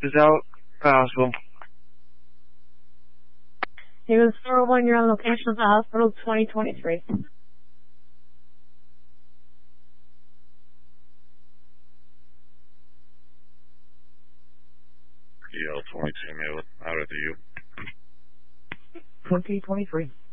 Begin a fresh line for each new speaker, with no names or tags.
is out. Hospital.
He was 401, you're on location of the hospital, 2023.
EL 22, Mail out of the U.
2023.